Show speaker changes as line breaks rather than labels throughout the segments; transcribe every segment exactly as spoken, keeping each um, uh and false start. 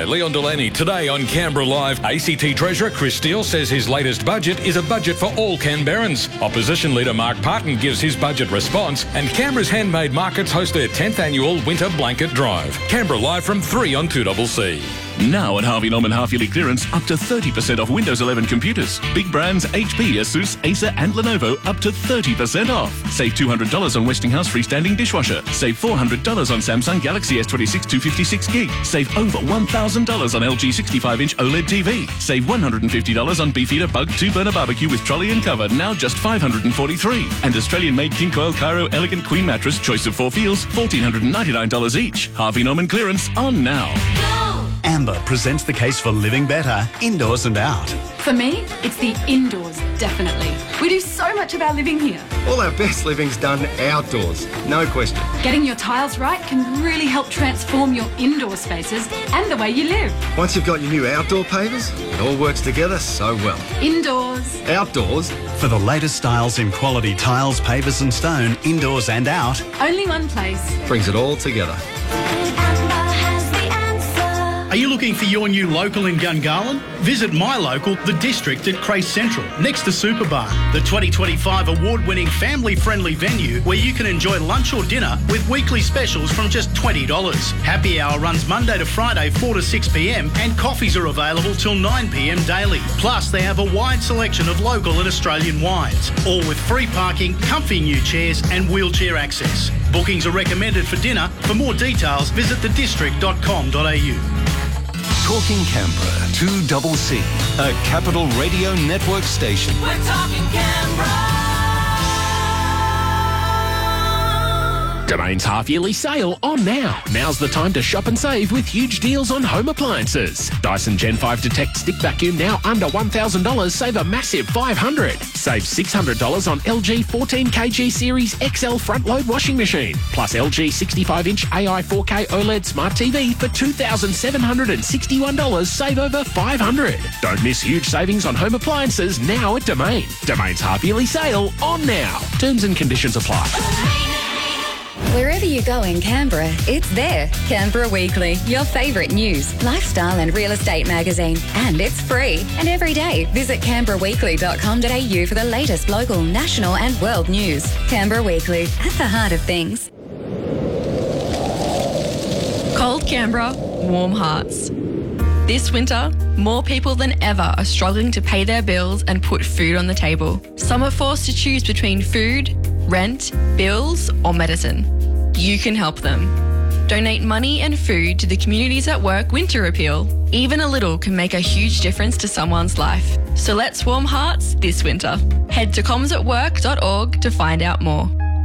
Leon Delaney. Today on Canberra Live, A C T Treasurer Chris Steele says his latest budget is a budget for all Canberrans. Opposition Leader Mark Parton gives his budget response, and Canberra's handmade markets host their tenth annual Winter Blanket Drive. Canberra Live from three on two C C.
Now at Harvey Norman half-yearly clearance, up to thirty percent off Windows eleven computers. Big brands H P, Asus, Acer and Lenovo up to thirty percent off. Save two hundred dollars on Westinghouse freestanding dishwasher. Save four hundred dollars on Samsung Galaxy S twenty-six two fifty-six gig. Save over one thousand dollars on L G sixty-five inch OLED T V. Save one hundred fifty dollars on Beefeater Bug two burner barbecue with trolley and cover, now just five hundred forty-three dollars. And Australian-made King Coil Cairo Elegant Queen Mattress, choice of four feels, one thousand four hundred ninety-nine dollars each. Harvey Norman clearance on now.
Amber presents the case for living better, indoors and out.
For me, it's the indoors, definitely. We do so much of our living here.
All our best living's done outdoors, no question.
Getting your tiles right can really help transform your indoor spaces and the way you live.
Once you've got your new outdoor pavers, it all works together so well.
Indoors.
Outdoors.
For the latest styles in quality tiles, pavers and stone, indoors and out.
Only one place.
Brings it all together.
Are you looking for your new local in Gungahlin? Visit my local, The District at Crace Central, next to Superbar, the twenty twenty-five award-winning family-friendly venue where you can enjoy lunch or dinner with weekly specials from just twenty dollars. Happy hour runs Monday to Friday, four to six p m, and coffees are available till nine p m daily. Plus, they have a wide selection of local and Australian wines, all with free parking, comfy new chairs and wheelchair access. Bookings are recommended for dinner. For more details, visit the district dot com dot a u.
Talking Canberra, two C C, a Capital Radio Network station.
We're talking Canberra.
Domain's half-yearly sale on now. Now's the time to shop and save with huge deals on home appliances. Dyson Gen five Detect Stick Vacuum now under one thousand dollars, save a massive five hundred dollars. Save six hundred dollars on L G fourteen kilogram Series X L front-load washing machine. Plus L G sixty-five inch A I four K OLED Smart T V for two thousand seven hundred sixty-one dollars, save over five hundred dollars. Don't miss huge savings on home appliances now at Domain. Domain's half-yearly sale on now. Terms and conditions apply.
Wherever you go in Canberra, it's there. Canberra Weekly, your favourite news, lifestyle and real estate magazine. And it's free. And every day, visit canberra weekly dot com dot a u for the latest local, national and world news. Canberra Weekly, at the heart of things.
Cold Canberra, warm hearts. This winter, more people than ever are struggling to pay their bills and put food on the table. Some are forced to choose between food, rent, bills or medicine. You can help them. Donate money and food to the Communities at Work Winter Appeal. Even a little can make a huge difference to someone's life. So let's warm hearts this winter. Head to comms at work dot org to find out more.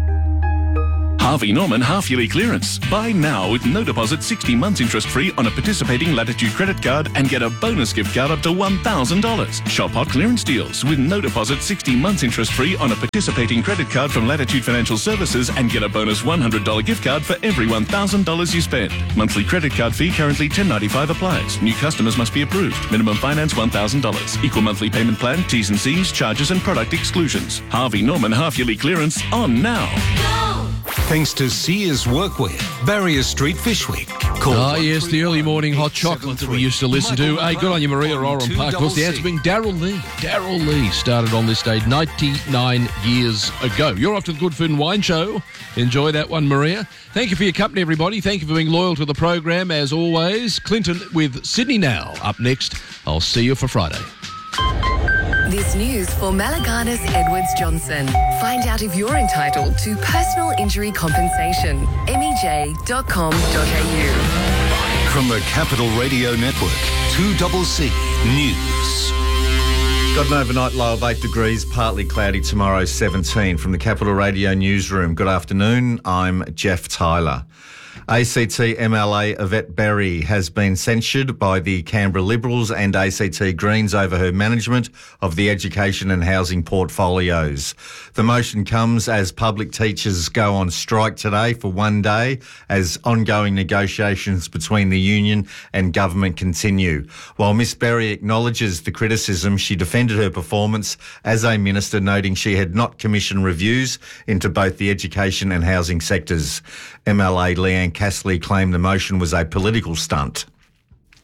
Harvey Norman half-yearly clearance. Buy now with no deposit, sixty months interest-free on a participating Latitude credit card and get a bonus gift card up to one thousand dollars. Shop hot clearance deals with no deposit, sixty months interest-free on a participating credit card from Latitude Financial Services and get a bonus one hundred dollars gift card for every one thousand dollars you spend. Monthly credit card fee currently ten dollars ninety-five applies. New customers must be approved. Minimum finance one thousand dollars. Equal monthly payment plan, T's and C's, charges and product exclusions. Harvey Norman half-yearly clearance on now.
Thanks to Sears Workwear, Barrier Street Fish Week.
Ah, yes, the early morning hot chocolate that we used to listen to. Hey, good on you, Maria Oran Park. Of course, the answer being Daryl Lee. Daryl Lee started on this day ninety-nine years ago. You're off to the Good Food and Wine Show. Enjoy that one, Maria. Thank you for your company, everybody. Thank you for being loyal to the program, as always. Clinton with Sydney Now. Up next, I'll see you for Friday.
This news for Malaganas Edwards Johnson. Find out if you're entitled to personal injury compensation. m e j dot com dot a u.
From the Capital Radio Network, two C C News.
Got an overnight low of eight degrees, partly cloudy tomorrow, seventeen. From the Capital Radio Newsroom, good afternoon, I'm Jeff Tyler. A C T M L A Yvette Berry has been censured by the Canberra Liberals and A C T Greens over her management of the education and housing portfolios. The motion comes as public teachers go on strike today for one day as ongoing negotiations between the union and government continue. While Miss Berry acknowledges the criticism, she defended her performance as a minister, noting she had not commissioned reviews into both the education and housing sectors. M L A Leanne Castley claimed the motion was a political stunt.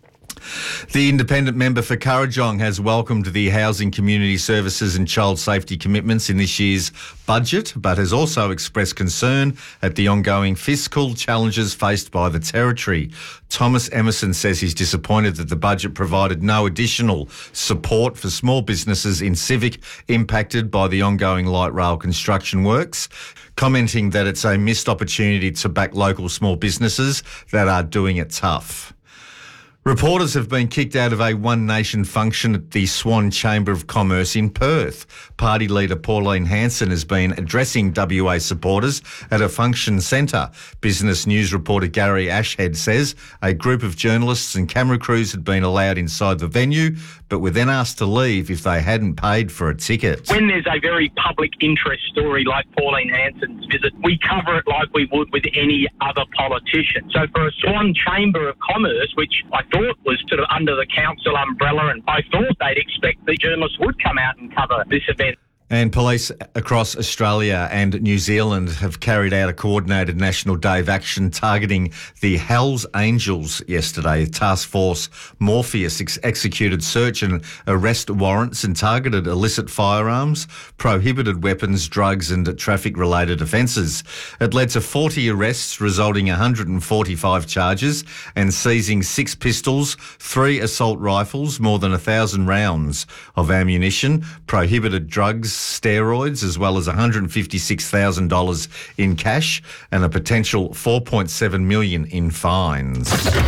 The independent member for Kurrajong has welcomed the housing, community services and child safety commitments in this year's budget, but has also expressed concern at the ongoing fiscal challenges faced by the territory. Thomas Emerson says he's disappointed that the budget provided no additional support for small businesses in Civic impacted by the ongoing light rail construction works, commenting that it's a missed opportunity to back local small businesses that are doing it tough. Reporters have been kicked out of a One Nation function at the Swan Chamber of Commerce in Perth. Party leader Pauline Hanson has been addressing W A supporters at a function centre. Business News reporter Gary Ashhead says a group of journalists and camera crews had been allowed inside the venue, but were then asked to leave if they hadn't paid for a ticket.
When there's a very public interest story like Pauline Hanson's visit, we cover it like we would with any other politician. So for a Swan Chamber of Commerce, which I thought was sort of under the council umbrella, and I thought they'd expect the journalists would come out and cover this event.
And police across Australia and New Zealand have carried out a coordinated national day of action targeting the Hells Angels yesterday. Task Force Morpheus ex- executed search and arrest warrants and targeted illicit firearms, prohibited weapons, drugs and traffic-related offences. It led to forty arrests, resulting in one hundred forty-five charges and seizing six pistols, three assault rifles, more than one thousand rounds of ammunition, prohibited drugs, steroids, as well as one hundred fifty-six thousand dollars in cash and a potential four point seven million dollars in fines.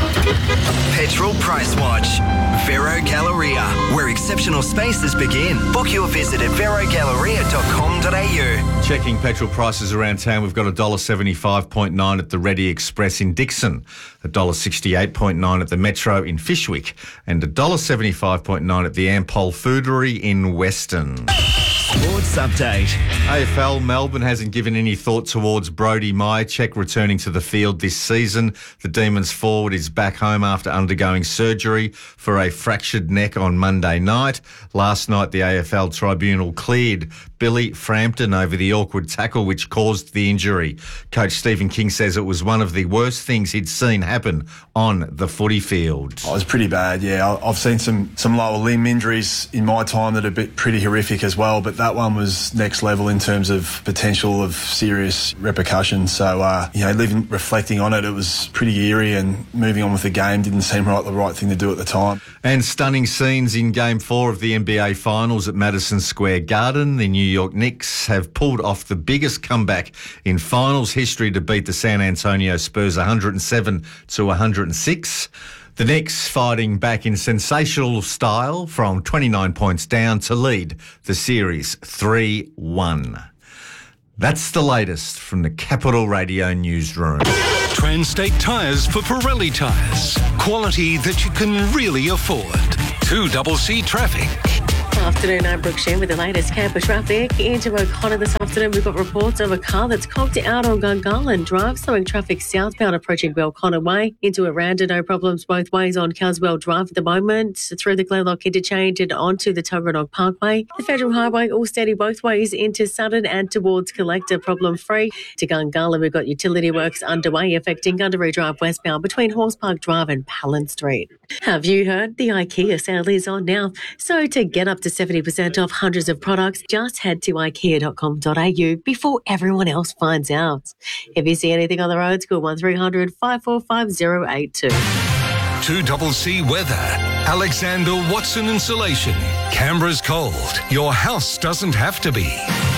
Petrol Price Watch. Vero Galleria, where exceptional spaces begin. Book your visit at vero galleria dot com dot a u.
Checking petrol prices around town, we've got one dollar seventy-five point nine at the Ready Express in Dixon, one dollar sixty-eight point nine at the Metro in Fishwick, and one dollar seventy-five point nine at the Ampol Foodery in Weston.
Sports update.
A F L Melbourne hasn't given any thought towards Brody Myercheck returning to the field this season. The Demons forward is back home after undergoing surgery for a fractured neck on Monday night. Last night, the A F L tribunal cleared Billy Frampton over the awkward tackle which caused the injury. Coach Stephen King says it was one of the worst things he'd seen happen on the footy field.
Oh, it was pretty bad, yeah. I've seen some, some lower limb injuries in my time that are bit pretty horrific as well, but that one was next level in terms of potential of serious repercussions. So, uh, you know, living, reflecting on it, it was pretty eerie, and moving on with the game didn't seem like the right thing to do at the time.
And stunning scenes in Game four of the N B A Finals at Madison Square Garden. The New York Knicks have pulled off the biggest comeback in finals history to beat the San Antonio Spurs one hundred seven to one hundred six. The Knicks fighting back in sensational style from twenty-nine points down to lead the series three one. That's the latest from the Capital Radio newsroom.
Transtate Tyres for Pirelli tyres. Quality that you can really afford. two C C traffic.
Afternoon, I'm Brooke Sheen with the latest Canberra traffic. Into O'Connor this afternoon, we've got reports of a car that's conked out on Gungahlin Drive, slowing traffic southbound approaching Belconnor Way. Into Aranda, no problems both ways on Caswell Drive at the moment. Through the Glenlock interchange and onto the Tuggeranong Parkway. The Federal Highway all steady both ways into Sutton and towards Collector, problem free. To Gungahlin, we've got utility works underway affecting Gundaroo Drive westbound between Horse Park Drive and Palin Street. Have you heard? The IKEA sale is on now. So to get up to seventy percent off hundreds of products, just head to ikea dot com dot a u before everyone else finds out. If you see anything on the roads, call one three hundred five four five zero eight two.
two C C weather. Alexander Watson Insulation. Canberra's cold. Your house doesn't have to be.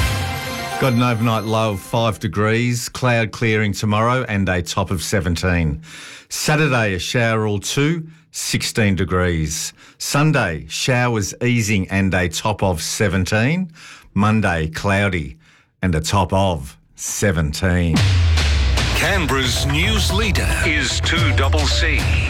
Got an overnight low of five degrees, cloud clearing tomorrow and a top of seventeen. Saturday, a shower or two, sixteen degrees. Sunday, showers easing and a top of seventeen. Monday, cloudy and a top of seventeen.
Canberra's news leader is two C C.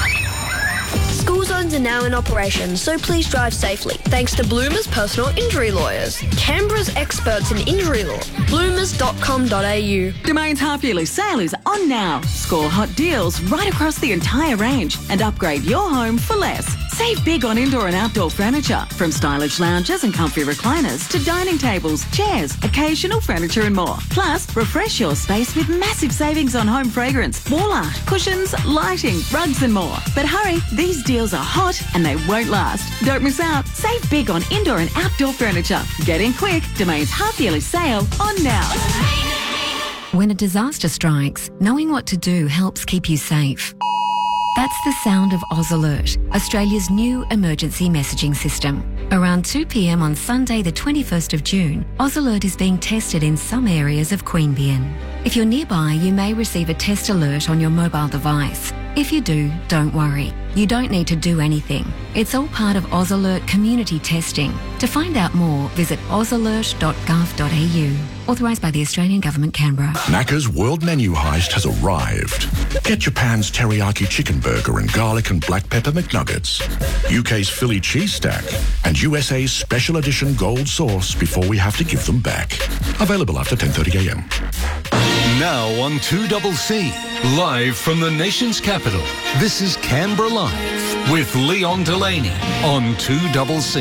School zones are now in operation, so please drive safely. Thanks to Bloomers Personal Injury Lawyers, Canberra's experts in injury law. bloomers dot com dot a u.
Domain's half-yearly sale is on now. Score hot deals right across the entire range and upgrade your home for less. Save big on indoor and outdoor furniture, from stylish lounges and comfy recliners to dining tables, chairs, occasional furniture and more. Plus, refresh your space with massive savings on home fragrance, wall art, cushions, lighting, rugs and more. But hurry, these deals are hot and they won't last. Don't miss out. Save big on indoor and outdoor furniture. Get in quick. Domain's half-yearly sale on now.
When a disaster strikes, knowing what to do helps keep you safe. That's the sound of Oz Alert, Australia's new emergency messaging system. Around two p.m. on Sunday the twenty-first of June, Oz Alert is being tested in some areas of Queanbeyan. If you're nearby, you may receive a test alert on your mobile device. If you do, don't worry. You don't need to do anything. It's all part of Oz Alert community testing. To find out more, visit oz alert dot gov dot a u. Authorised by the Australian Government, Canberra.
Macca's World Menu Heist has arrived. Get Japan's teriyaki chicken burger and garlic and black pepper McNuggets, U K's Philly cheese stack, and U S A's special edition gold sauce before we have to give them back. Available after ten thirty a m.
Now on two C C, live from the nation's capital, this is Canberra Live with Leon Delaney on two C C.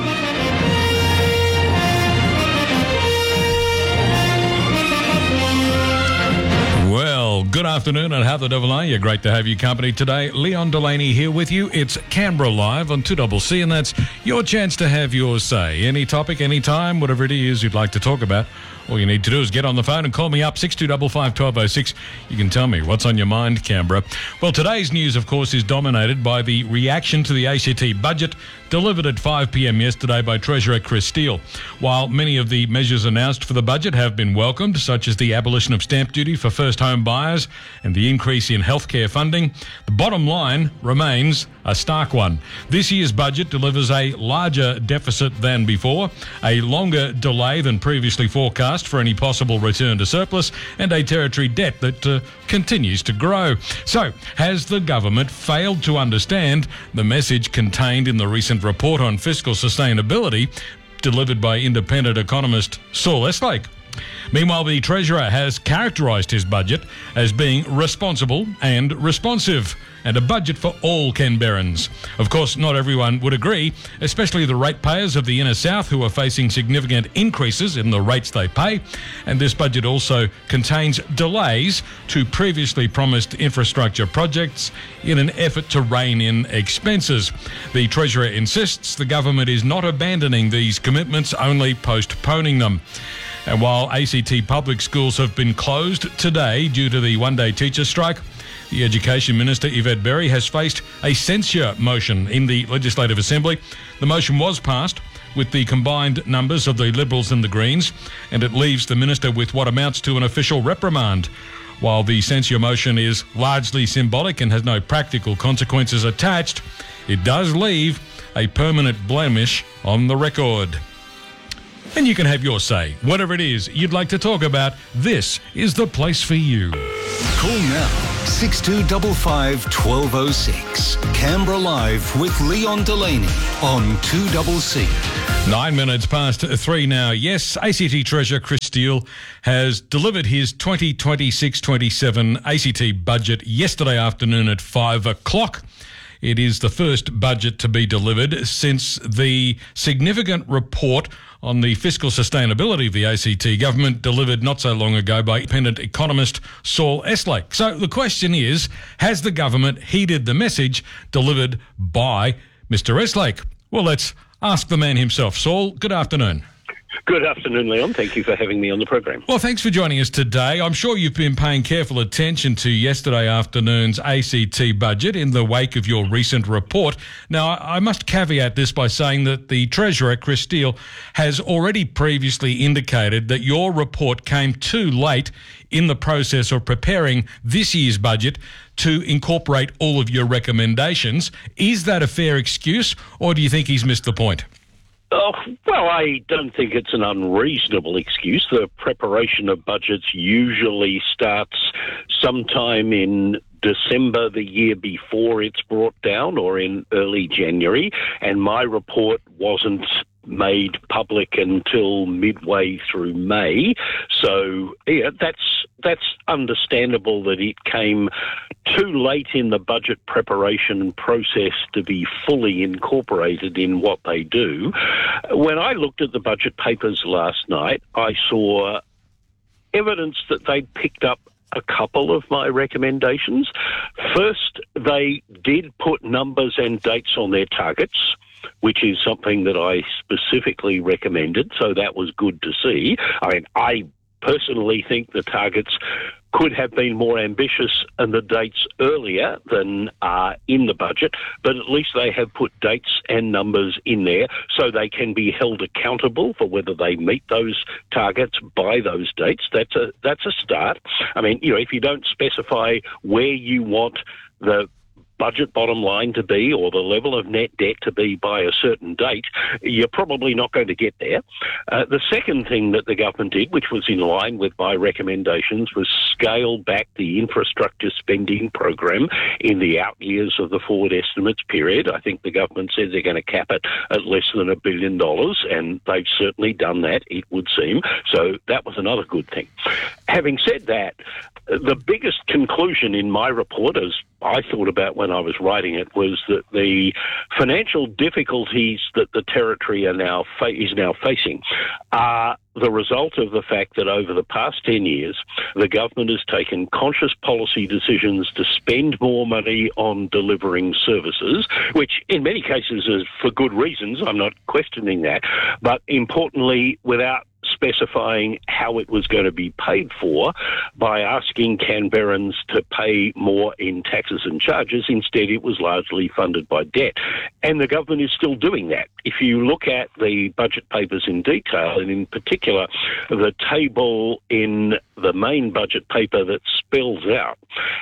Well, good afternoon and how the devil are you? Great to have you company today. Leon Delaney here with you. It's Canberra Live on two C C, and that's your chance to have your say. Any topic, any time, whatever it is you'd like to talk about. All you need to do is get on the phone and call me up, six two five five, one two zero six. You can tell me what's on your mind, Canberra. Well, today's news, of course, is dominated by the reaction to the A C T budget delivered at five p.m. yesterday by Treasurer Chris Steele. While many of the measures announced for the budget have been welcomed, such as the abolition of stamp duty for first home buyers and the increase in healthcare funding, the bottom line remains a stark one. This year's budget delivers a larger deficit than before, a longer delay than previously forecast for any possible return to surplus, and a territory debt that uh, continues to grow. So, has the government failed to understand the message contained in the recent report on fiscal sustainability delivered by independent economist Saul Estlake? Meanwhile, the Treasurer has characterised his budget as being responsible and responsive, and a budget for all Canberrans. Of course, not everyone would agree, especially the ratepayers of the inner south who are facing significant increases in the rates they pay. And this budget also contains delays to previously promised infrastructure projects in an effort to rein in expenses. The Treasurer insists the government is not abandoning these commitments, only postponing them. And while A C T public schools have been closed today due to the one-day teacher strike, the Education Minister, Yvette Berry, has faced a censure motion in the Legislative Assembly. The motion was passed with the combined numbers of the Liberals and the Greens, and it leaves the Minister with what amounts to an official reprimand. While the censure motion is largely symbolic and has no practical consequences attached, it does leave a permanent blemish on the record. And you can have your say. Whatever it is you'd like to talk about, this is the place for you.
Call now, six two five five, one two zero six. Canberra Live with Leon Delaney on two C C.
Nine minutes past three now. Yes, A C T Treasurer Chris Steele has delivered his twenty twenty-six twenty-seven A C T budget yesterday afternoon at five o'clock. It is the first budget to be delivered since the significant report on the fiscal sustainability of the A C T government delivered not so long ago by independent economist Saul Estlake. So the question is, has the government heeded the message delivered by Mister Estlake? Well, let's ask the man himself. Saul, good afternoon.
Good afternoon, Leon. Thank you for having me on the program.
Well, thanks for joining us today. I'm sure you've been paying careful attention to yesterday afternoon's A C T budget in the wake of your recent report. Now, I must caveat this by saying that the Treasurer, Chris Steele, has already previously indicated that your report came too late in the process of preparing this year's budget to incorporate all of your recommendations. Is that a fair excuse, or do you think he's missed the point?
Oh, well, I don't think it's an unreasonable excuse. The preparation of budgets usually starts sometime in December the year before it's brought down, or in early January, and my report wasn't made public until midway through May. So, yeah, that's that's understandable that it came too late in the budget preparation process to be fully incorporated in what they do. When I looked at the budget papers last night, I saw evidence that they'd picked up a couple of my recommendations. First, they did put numbers and dates on their targets, which is something that I specifically recommended, so that was good to see. I mean, I personally think the targets could have been more ambitious and the dates earlier than are in the budget, but at least they have put dates and numbers in there so they can be held accountable for whether they meet those targets by those dates. That's a that's a start. I mean, you know, if you don't specify where you want the budget bottom line to be or the level of net debt to be by a certain date, you're probably not going to get there. Uh, the second thing that the government did, which was in line with my recommendations, was scale back the infrastructure spending program in the out years of the forward estimates period. I think the government said they're going to cap it at less than a billion dollars, and they've certainly done that, it would seem. So that was another good thing. Having said that, the biggest conclusion in my report, as I thought about when I was writing it, was that the financial difficulties that the Territory are now fa- is now facing are the result of the fact that over the past ten years, the government has taken conscious policy decisions to spend more money on delivering services, which in many cases is for good reasons. I'm not questioning that. But importantly, without specifying how it was going to be paid for by asking Canberrans to pay more in taxes and charges. Instead, it was largely funded by debt. And the government is still doing that. If you look at the budget papers in detail, and in particular the table in the main budget paper that spells out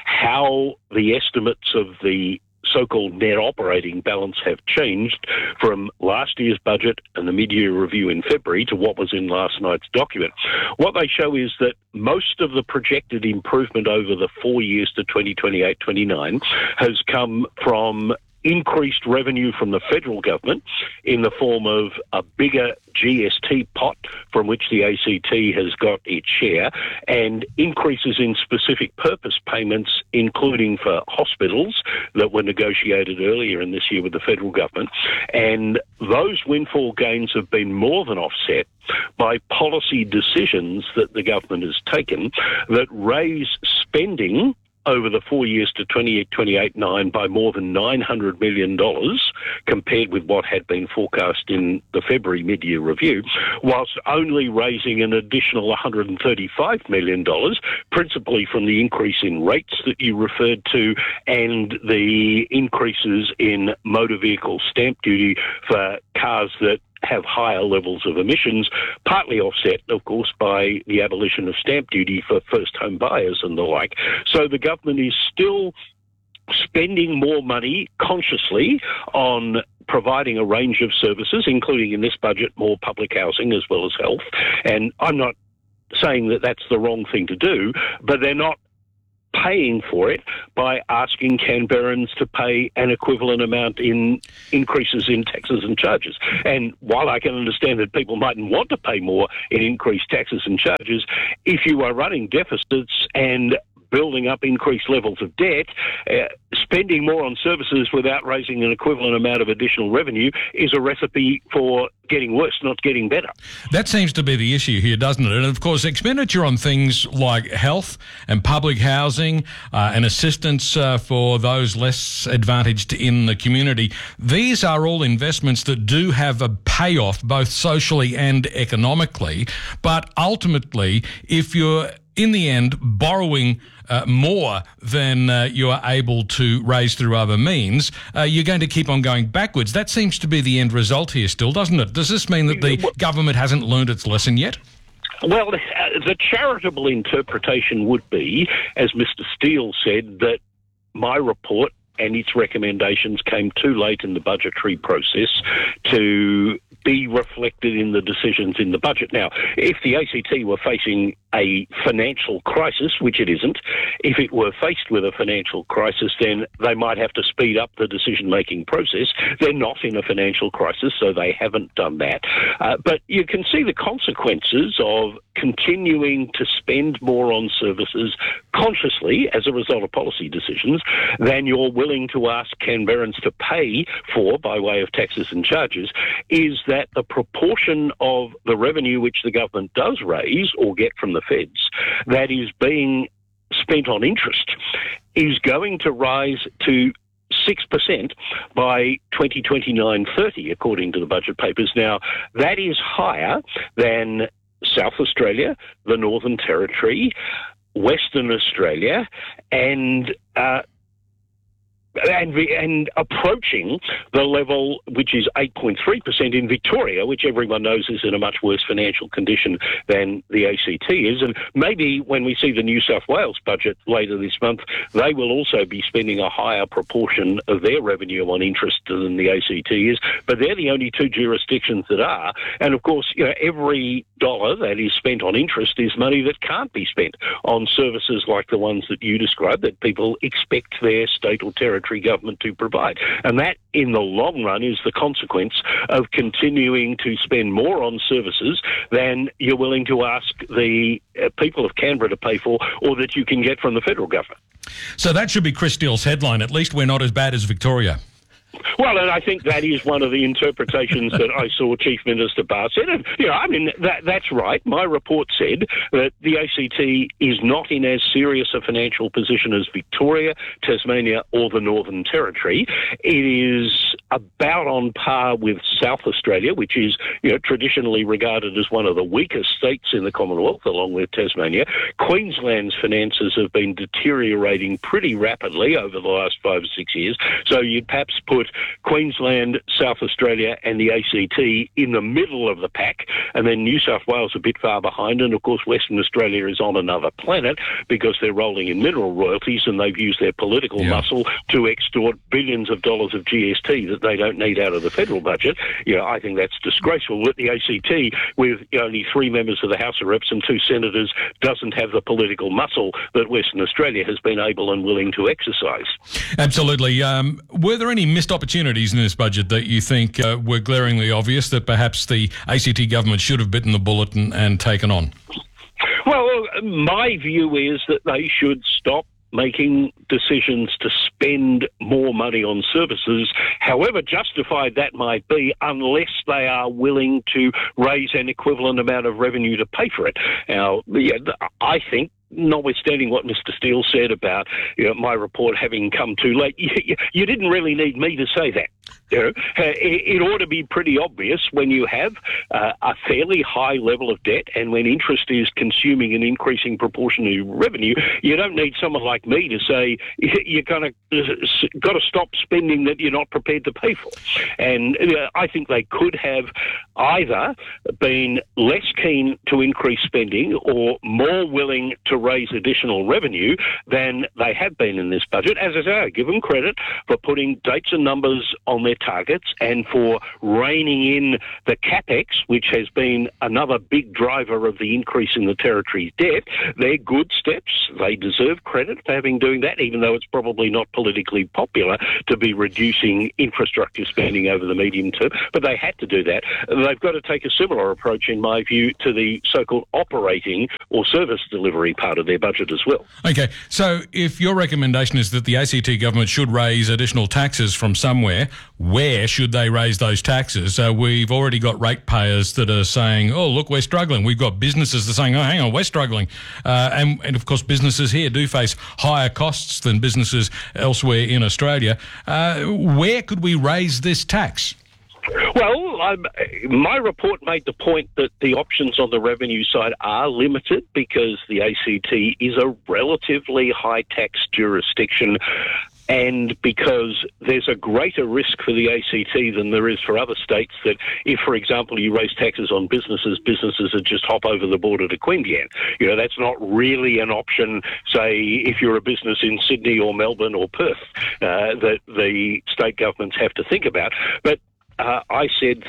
how the estimates of the so-called net operating balance have changed from last year's budget and the mid-year review in February to what was in last night's document. What they show is that most of the projected improvement over the four years to twenty twenty-eight twenty-nine has come from increased revenue from the federal government in the form of a bigger G S T pot from which the A C T has got its share, and increases in specific purpose payments, including for hospitals that were negotiated earlier in this year with the federal government. And those windfall gains have been more than offset by policy decisions that the government has taken that raise spending over the four years to twenty-eight twenty-eight nine by more than nine hundred million dollars compared with what had been forecast in the February mid-year review, whilst only raising an additional one hundred thirty-five million dollars, principally from the increase in rates that you referred to and the increases in motor vehicle stamp duty for cars that have higher levels of emissions, partly offset, of course, by the abolition of stamp duty for first home buyers and the like. So the government is still spending more money consciously on providing a range of services, including in this budget more public housing as well as health. And I'm not saying that that's the wrong thing to do, but they're not paying for it by asking Canberrans to pay an equivalent amount in increases in taxes and charges. And while I can understand that people mightn't want to pay more in increased taxes and charges, if you are running deficits and building up increased levels of debt, uh, spending more on services without raising an equivalent amount of additional revenue is a recipe for getting worse, not getting better.
That seems to be the issue here, doesn't it? And of course, expenditure on things like health and public housing uh, and assistance uh, for those less advantaged in the community, these are all investments that do have a payoff both socially and economically. But ultimately, if you're in the end borrowing uh, more than uh, you are able to raise through other means, uh, you're going to keep on going backwards. That seems to be the end result here still, doesn't it? Does this mean that the government hasn't learned its lesson yet?
Well, uh, the charitable interpretation would be, as Mister Steele said, that my report and its recommendations came too late in the budgetary process to be reflected in the decisions in the budget. Now, if the A C T were facing a financial crisis, which it isn't, if it were faced with a financial crisis, then they might have to speed up the decision-making process. They're not in a financial crisis, so they haven't done that. Uh, but you can see the consequences of continuing to spend more on services consciously as a result of policy decisions than you're willing to ask Canberrans to pay for by way of taxes and charges, is that the proportion of the revenue which the government does raise or get from the feds that is being spent on interest is going to rise to six percent by twenty twenty-nine thirty, according to the budget papers. Now, that is higher than South Australia, the Northern Territory, Western Australia, and uh, and and approaching the level which is eight point three percent in Victoria, which everyone knows is in a much worse financial condition than the A C T is. And maybe when we see the New South Wales budget later this month, they will also be spending a higher proportion of their revenue on interest than the A C T is. But they're the only two jurisdictions that are. And of course, you know, every dollar that is spent on interest is money that can't be spent on services like the ones that you described that people expect their state or territory government to provide. And that, in the long run, is the consequence of continuing to spend more on services than you're willing to ask the uh, people of Canberra to pay for, or that you can get from the federal government.
So that should be Chris Steele's headline. At least we're not as bad as Victoria.
Well, and I think that is one of the interpretations that I saw Chief Minister Barr said. And, you know, I mean, that, that's right. My report said that the A C T is not in as serious a financial position as Victoria, Tasmania or the Northern Territory. It is about on par with South Australia, which is, you know, traditionally regarded as one of the weakest states in the Commonwealth, along with Tasmania. Queensland's finances have been deteriorating pretty rapidly over the last five or six years. So you'd perhaps put Queensland, South Australia and the A C T in the middle of the pack, and then New South Wales a bit far behind, and of course Western Australia is on another planet because they're rolling in mineral royalties and they've used their political yeah. muscle to extort billions of dollars of G S T that they don't need out of the federal budget. You know, I think that's disgraceful that the A C T, with only three members of the House of Reps and two senators, doesn't have the political muscle that Western Australia has been able and willing to exercise.
Absolutely. Um, were there any missed opportunities in this budget that you think uh, were glaringly obvious that perhaps the A C T government should have bitten the bullet and, and taken on?
Well, my view is that they should stop making decisions to spend more money on services, however justified that might be, unless they are willing to raise an equivalent amount of revenue to pay for it. Now, yeah, I think, notwithstanding what Mister Steele said about, you know, my report having come too late, you, you didn't really need me to say that. You know, it, it ought to be pretty obvious when you have uh, a fairly high level of debt and when interest is consuming an increasing proportion of your revenue. You don't need someone like me to say you're going to got to stop spending that you're not prepared to pay for. And uh, I think they could have either been less keen to increase spending or more willing to raise additional revenue than they have been in this budget. As I say, I give them credit for putting dates and numbers on their targets and for reining in the capex, which has been another big driver of the increase in the territory's debt. They're good steps. They deserve credit for having doing that, even though it's probably not politically popular to be reducing infrastructure spending over the medium term. But they had to do that. They've got to take a similar approach, in my view, to the so-called operating or service delivery part of their budget as well.
Okay, so if your recommendation is that the A C T government should raise additional taxes from somewhere, where should they raise those taxes? Uh, we've already got ratepayers that are saying, oh, look, we're struggling. We've got businesses that are saying, oh, hang on, we're struggling. Uh, and, and, of course, businesses here do face higher costs than businesses elsewhere in Australia. Uh, where could we raise this tax?
Well, um, my report made the point that the options on the revenue side are limited because the A C T is a relatively high-tax jurisdiction, and because there's a greater risk for the A C T than there is for other states that if, for example, you raise taxes on businesses, businesses would just hop over the border to Queanbeyan. You know, that's not really an option, say, if you're a business in Sydney or Melbourne or Perth, uh, that the state governments have to think about. But Uh, I said that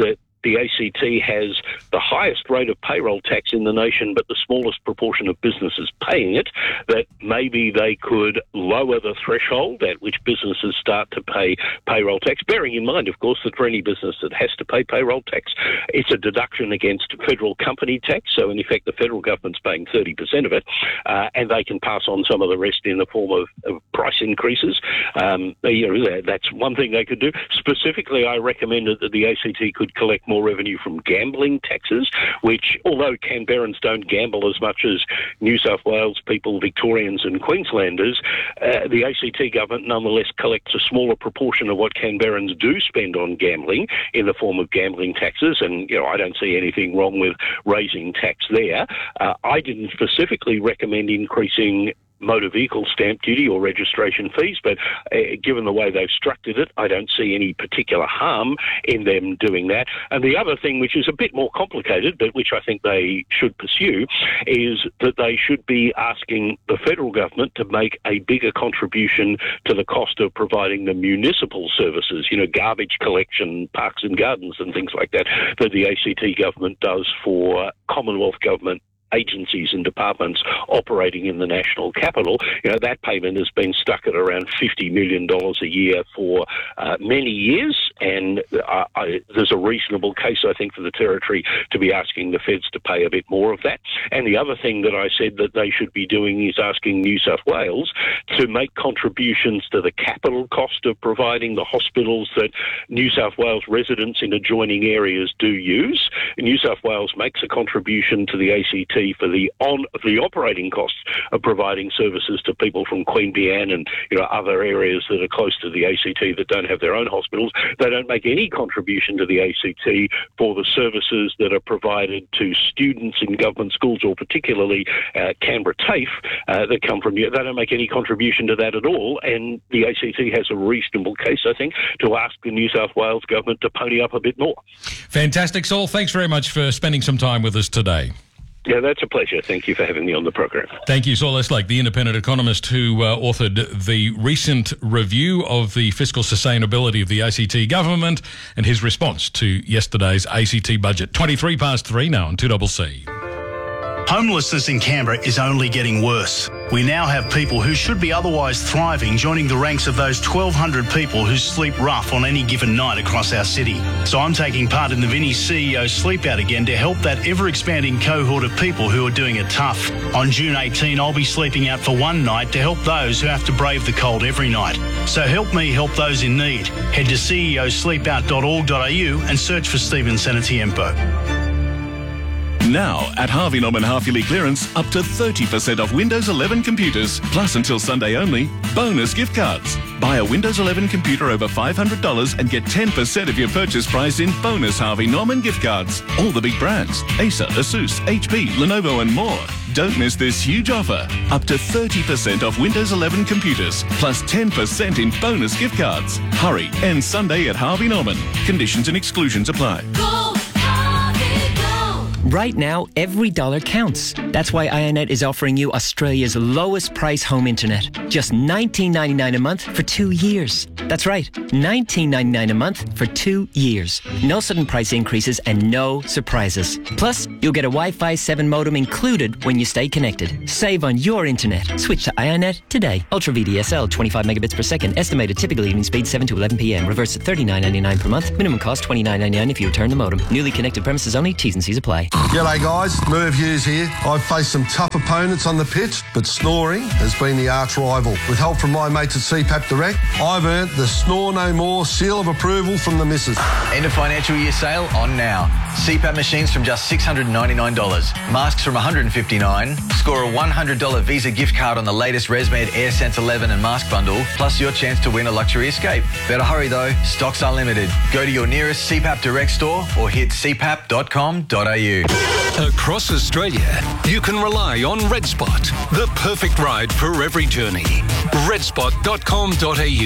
the A C T has the highest rate of payroll tax in the nation, but the smallest proportion of businesses paying it, that maybe they could lower the threshold at which businesses start to pay payroll tax, bearing in mind, of course, that for any business that has to pay payroll tax, it's a deduction against federal company tax. So, in effect, the federal government's paying thirty percent of it, uh, and they can pass on some of the rest in the form of, of price increases. Um, you know, that's one thing they could do. Specifically, I recommended that the A C T could collect more revenue from gambling taxes, which, although Canberrans don't gamble as much as New South Wales people, Victorians and Queenslanders, uh, the A C T government nonetheless collects a smaller proportion of what Canberrans do spend on gambling in the form of gambling taxes, and you know I don't see anything wrong with raising tax there. Uh, I didn't specifically recommend increasing motor vehicle stamp duty or registration fees, but uh, given the way they've structured it, I don't see any particular harm in them doing that. And the other thing, which is a bit more complicated, but which I think they should pursue, is that they should be asking the federal government to make a bigger contribution to the cost of providing the municipal services, you know, garbage collection, parks and gardens and things like that, that the A C T government does for Commonwealth government agencies and departments operating in the national capital. You know, that payment has been stuck at around fifty million dollars a year for uh, many years, and uh, I, there's a reasonable case, I think, for the Territory to be asking the feds to pay a bit more of that. And the other thing that I said that they should be doing is asking New South Wales to make contributions to the capital cost of providing the hospitals that New South Wales residents in adjoining areas do use. New South Wales makes a contribution to the A C T for the on the operating costs of providing services to people from Queanbeyan and you know other areas that are close to the A C T that don't have their own hospitals. They don't make any contribution to the A C T for the services that are provided to students in government schools, or particularly uh, Canberra TAFE uh, that come from you. They don't make any contribution to that at all, and the A C T has a reasonable case, I think, to ask the New South Wales government to pony up a bit more.
Fantastic, Saul. Thanks very much for spending some time with us today.
Yeah, that's a pleasure. Thank you for having me on the program.
Thank you, Saul Eslake, the independent economist who uh, authored the recent review of the fiscal sustainability of the A C T government and his response to yesterday's A C T budget. twenty-three past three now on two C C.
Homelessness in Canberra is only getting worse. We now have people who should be otherwise thriving joining the ranks of those twelve hundred people who sleep rough on any given night across our city. So I'm taking part in the Vinnie C E O Sleep Out Again to help that ever-expanding cohort of people who are doing it tough. On June eighteenth, I'll be sleeping out for one night to help those who have to brave the cold every night. So help me help those in need. Head to c e o sleep out dot org dot a u and search for Stephen Senatiempo.
Now, at Harvey Norman half-yearly clearance, up to thirty percent off Windows eleven computers, plus until Sunday only, bonus gift cards. Buy a Windows eleven computer over five hundred dollars and get ten percent of your purchase price in bonus Harvey Norman gift cards. All the big brands, Acer, Asus, H P, Lenovo and more. Don't miss this huge offer. Up to thirty percent off Windows eleven computers, plus ten percent in bonus gift cards. Hurry, end Sunday at Harvey Norman. Conditions and exclusions apply.
Right now, every dollar counts. That's why iiNet is offering you Australia's lowest price home internet. Just nineteen ninety-nine a month for two years. That's right, nineteen ninety-nine a month for two years. No sudden price increases and no surprises. Plus, you'll get a Wi-Fi seven modem included when you stay connected. Save on your internet. Switch to iiNet today. Ultra V D S L, twenty-five megabits per second. Estimated typical evening speed seven to eleven p m. Reverse at thirty-nine ninety-nine per month. Minimum cost twenty-nine ninety-nine if you return the modem. Newly connected premises only. T's and C's apply.
G'day guys, Merv Hughes here. I've faced some tough opponents on the pitch, but snoring has been the arch rival. With help from my mates at C PAP Direct, I've earned the Snore No More seal of approval from the missus.
End of financial year sale on now. C PAP machines from just six hundred ninety-nine dollars. Masks from one hundred fifty-nine dollars. Score a one hundred dollars Visa gift card on the latest ResMed AirSense eleven and mask bundle, plus your chance to win a luxury escape. Better hurry though, stocks are limited. Go to your nearest C PAP Direct store or hit c pap dot com dot a u.
Across Australia, you can rely on RedSpot, the perfect ride for every journey. red spot dot com dot a u.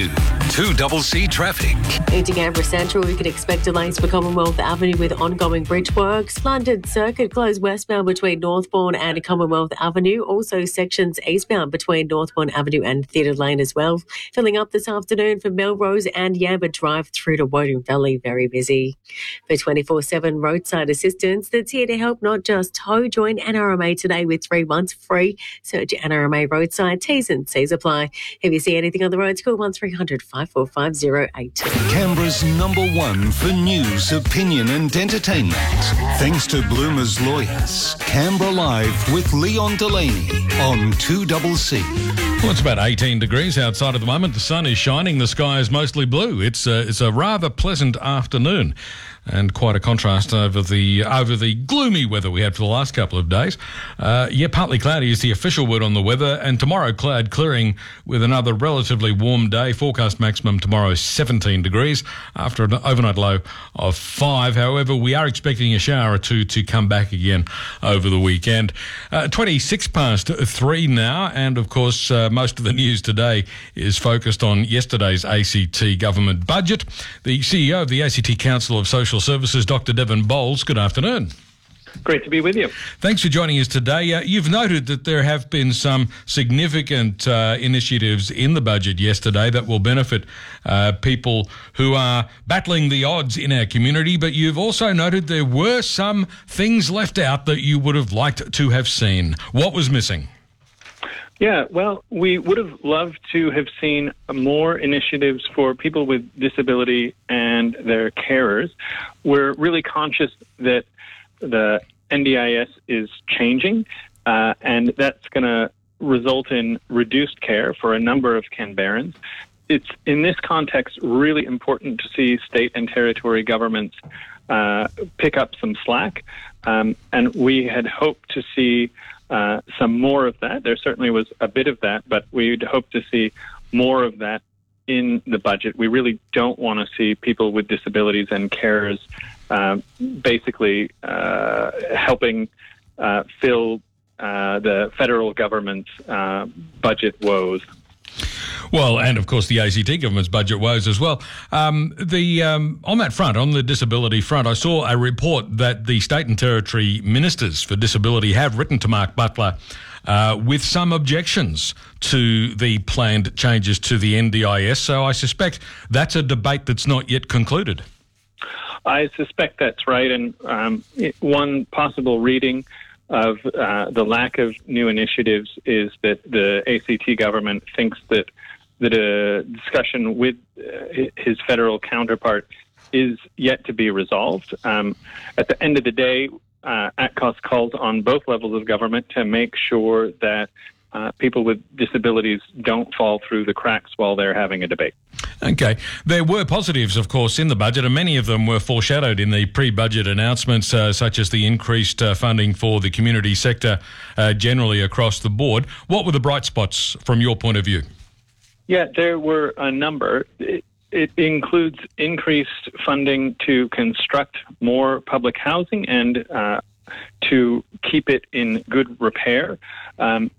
two C C traffic.
Into Canberra Central, we could expect delays for Commonwealth Avenue with ongoing bridge works. London Circuit closed westbound between Northbourne and Commonwealth Avenue. Also sections eastbound between Northbourne Avenue and Theatre Lane as well. Filling up this afternoon for Melrose and Yamba Drive through to Woden Valley. Very busy. For twenty-four seven roadside assistance that's here to help not just tow, join N R M A today with three months free. Search N R M A roadside. T's and C's apply. If you see anything on the road, call one three hundred five four five zero eight two.
Canberra's number one for news, opinion and entertainment. Thanks to Bloomer's Lawyers. Canberra Live with Leon Delaney on two C C.
Well, it's about eighteen degrees outside at the moment. The sun is shining. The sky is mostly blue. It's a, it's a rather pleasant afternoon. And quite a contrast over the over the gloomy weather we had for the last couple of days. Uh, yeah, partly cloudy is the official word on the weather. And tomorrow, cloud clearing with another relatively warm day. Forecast maximum tomorrow, seventeen degrees after an overnight low of five. However, we are expecting a shower or two to come back again over the weekend. Uh, twenty-six past three now. And, of course, uh, most of the news today is focused on yesterday's A C T government budget. The C E O of the A C T Council of Social Services, Doctor Devon Bowles. Good afternoon.
Great to be with you.
Thanks for joining us today. Uh, you've noted that there have been some significant uh, initiatives in the budget yesterday that will benefit uh, people who are battling the odds in our community, but you've also noted there were some things left out that you would have liked to have seen. What was missing?
Yeah, well, we would have loved to have seen more initiatives for people with disability and their carers. We're really conscious that the N D I S is changing, uh, and that's going to result in reduced care for a number of Canberrans. It's, in this context, really important to see state and territory governments uh, pick up some slack, um, and we had hoped to see Uh, some more of that. There certainly was a bit of that, but we'd hope to see more of that in the budget. We really don't want to see people with disabilities and carers uh, basically uh, helping uh, fill uh, the federal government's uh, budget woes.
Well, and of course the A C T government's budget woes as well. Um, the um, on that front, on the disability front, I saw a report that the state and territory ministers for disability have written to Mark Butler uh, with some objections to the planned changes to the N D I S. So I suspect that's a debate that's not yet concluded.
I suspect that's right, and um, it, one possible reading of uh, the lack of new initiatives is that the A C T government thinks that that a discussion with uh, his federal counterpart is yet to be resolved. Um, at the end of the day, uh, ACCOS calls on both levels of government to make sure that uh, people with disabilities don't fall through the cracks while they're having a debate.
Okay. There were positives, of course, in the budget, and many of them were foreshadowed in the pre-budget announcements, uh, such as the increased uh, funding for the community sector uh, generally across the board. What were the bright spots from your point of view?
Yeah, there were a number. It, it includes increased funding to construct more public housing and uh, to keep it in good repair. Um,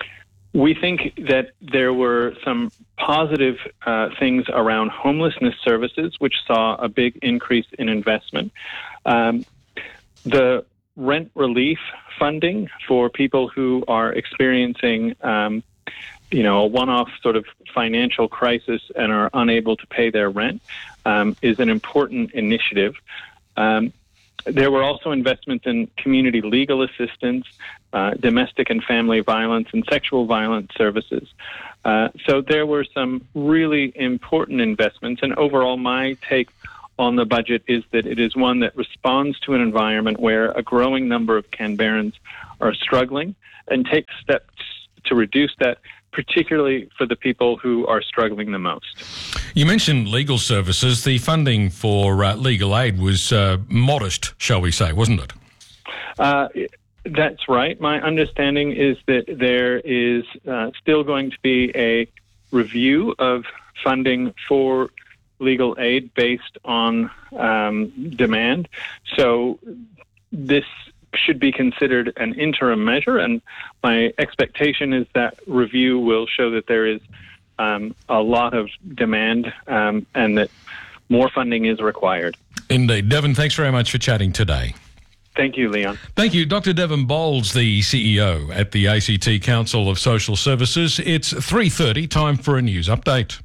we think that there were some positive uh, things around homelessness services, which saw a big increase in investment. Um, the rent relief funding for people who are experiencing um, you know, a one-off sort of financial crisis and are unable to pay their rent um, is an important initiative. Um, there were also investments in community legal assistance, uh, domestic and family violence, and sexual violence services. Uh, so there were some really important investments, and overall my take on the budget is that it is one that responds to an environment where a growing number of Canberrans are struggling and takes steps to reduce that, particularly for the people who are struggling the most.
You mentioned legal services. The funding for uh, legal aid was uh, modest, shall we say, wasn't it?
Uh, that's right. My understanding is that there is uh, still going to be a review of funding for legal aid based on um, demand. So this should be considered an interim measure, and my expectation is that review will show that there is um, a lot of demand um, and that more funding is required.
Indeed. Devon, thanks very much for chatting today.
Thank you, Leon.
Thank you. Doctor Devon Bowles, the C E O at the A C T Council of Social Services. It's three thirty, time for a news update.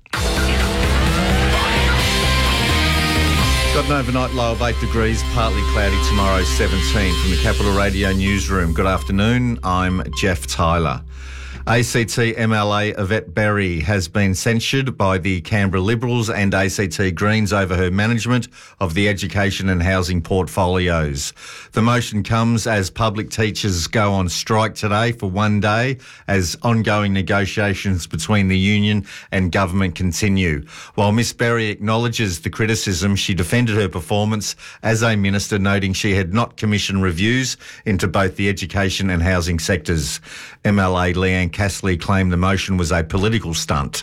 Got an overnight low of eight degrees, partly cloudy tomorrow, seventeen. From the Capital Radio newsroom. Good afternoon, I'm Jeff Tyler. A C T M L A Yvette Berry has been censured by the Canberra Liberals and A C T Greens over her management of the education and housing portfolios. The motion comes as public teachers go on strike today for one day as ongoing negotiations between the union and government continue. While Miss Berry acknowledges the criticism, she defended her performance as a minister, noting she had not commissioned reviews into both the education and housing sectors. M L A Leanne Castley claimed the motion was a political stunt.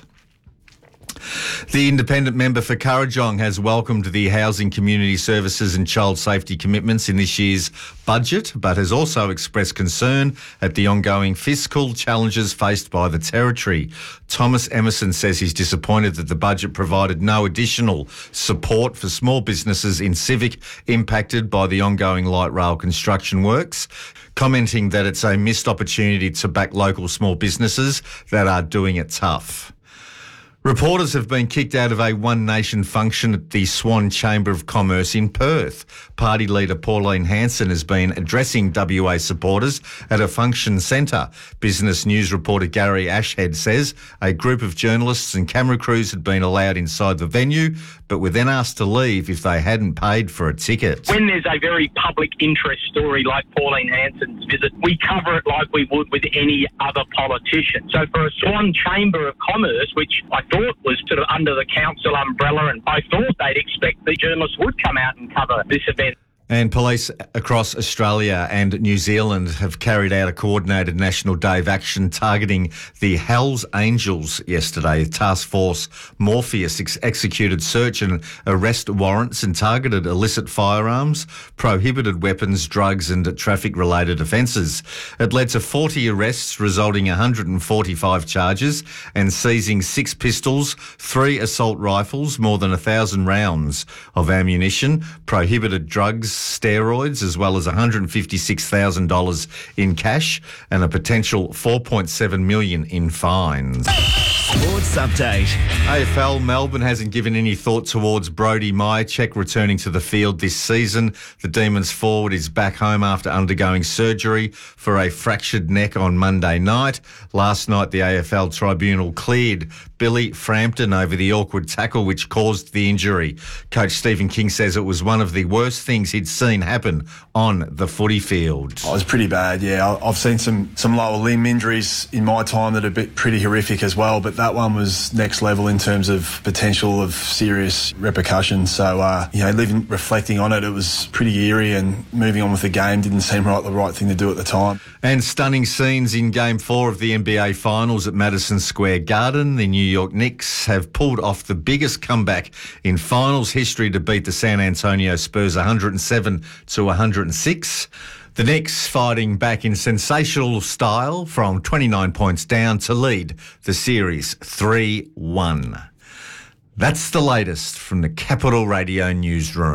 The independent member for Kurrajong has welcomed the housing, community services and child safety commitments in this year's budget, but has also expressed concern at the ongoing fiscal challenges faced by the territory. Thomas Emerson says he's disappointed that the budget provided no additional support for small businesses in Civic impacted by the ongoing light rail construction works, commenting that it's a missed opportunity to back local small businesses that are doing it tough. Reporters have been kicked out of a One Nation function at the Swan Chamber of Commerce in Perth. Party leader Pauline Hanson has been addressing W A supporters at a function centre. Business News reporter Gary Ashhead says a group of journalists and camera crews had been allowed inside the venue, but were then asked to leave if they hadn't paid for a ticket.
When there's a very public interest story like Pauline Hanson's visit, we cover it like we would with any other politician. So for a Swan Chamber of Commerce, which I thought was sort of under the council umbrella, and I thought they'd expect the journalists would come out and cover this event.
And police across Australia and New Zealand have carried out a coordinated national day of action targeting the Hells Angels yesterday. Task Force Morpheus ex- executed search and arrest warrants and targeted illicit firearms, prohibited weapons, drugs and traffic-related offences. It led to forty arrests, resulting in one hundred forty-five charges and seizing six pistols, three assault rifles, more than one thousand rounds of ammunition, prohibited drugs, steroids, as well as one hundred fifty-six thousand dollars in cash and a potential four point seven million dollars in fines.
Sports update.
A F L Melbourne hasn't given any thought towards Brody Myercheck returning to the field this season. The Demons forward is back home after undergoing surgery for a fractured neck on Monday night. Last night, the A F L tribunal cleared Billy Frampton over the awkward tackle which caused the injury. Coach Stephen King says it was one of the worst things he'd seen happen on the footy field.
Oh, it was pretty bad, yeah. I've seen some, some lower limb injuries in my time that are bit pretty horrific as well, but that one was next level in terms of potential of serious repercussions. So, uh, you know, living, reflecting on it, it was pretty eerie, and moving on with the game didn't seem like the right thing to do at the time.
And stunning scenes in Game four of the N B A Finals at Madison Square Garden. The New York Knicks have pulled off the biggest comeback in finals history to beat the San Antonio Spurs one hundred seven to one hundred six. The Knicks fighting back in sensational style from twenty-nine points down to lead the series three one. That's the latest from the Capital Radio newsroom.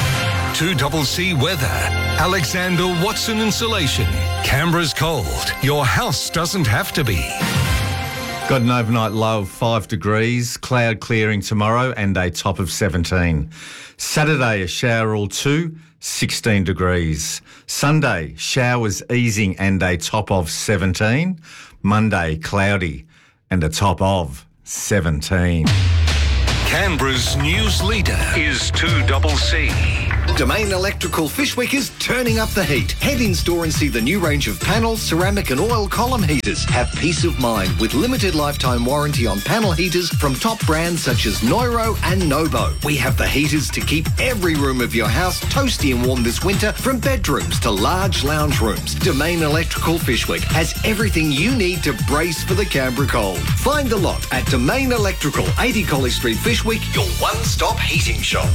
two C weather. Alexander Watson Insulation. Canberra's cold. Your house doesn't have to be.
Got an overnight low of five degrees, cloud clearing tomorrow and a top of seventeen. Saturday, a shower or two, sixteen degrees. Sunday, showers easing and a top of seventeen. Monday, cloudy and a top of seventeen.
Canberra's news leader is two C.
Domain Electrical Fishwick is turning up the heat. Head in store and see the new range of panel, ceramic and oil column heaters. Have peace of mind with limited lifetime warranty on panel heaters from top brands such as Neuro and Nobo. We have the heaters to keep every room of your house toasty and warm this winter, from bedrooms to large lounge rooms. Domain Electrical Fishwick has everything you need to brace for the Canberra cold. Find the lot at Domain Electrical, eighty College Street, Fishwick, your one-stop heating shop.